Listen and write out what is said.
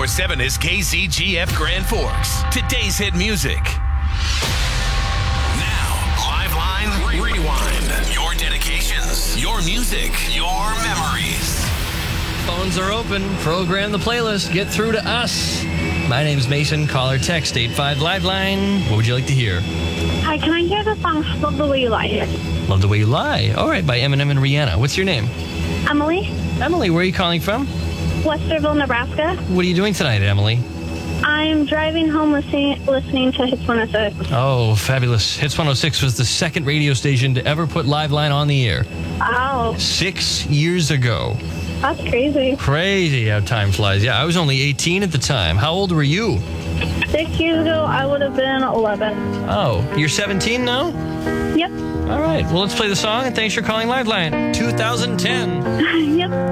94.7 is KZGF Grand Forks. Today's hit music. Now, Live Line Rewind. Your dedications, your music, your memories. Phones are open. Program the playlist. Get through to us. My name's Mason. Call or text 85 Live Line. What would you like to hear? Hi, can I hear the song Love the Way You Lie? Love the Way You Lie. All right, by Eminem and Rihanna. What's your name? Emily, Emily, where are you calling from? Westerville, Nebraska. What are you doing tonight, Emily? I'm driving home listening to Hits 106. Oh, fabulous. Hits 106 was the second radio station to ever put Live Line on the air. Wow, 6 years ago. that's crazy. Crazy how time flies. Yeah, I was only 18 at the time. How old were you? 6 years ago, I would have been 11. Oh, you're 17 now? Yep. All right. Well, let's play the song, and thanks for calling Live Line. 2010. Yep.